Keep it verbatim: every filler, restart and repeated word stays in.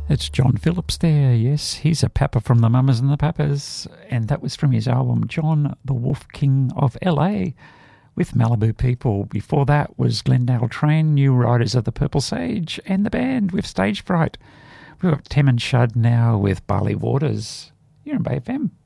It's John Phillips there, yes. He's a papa from the Mamas and the Papas, and that was from his album John the Wolf King of L A with Malibu People. Before that was Glendale Train, New Riders of the Purple Sage, and the band with Stage Fright. We've got Tem and Shud now with Barley Waters. You're in Bay F M.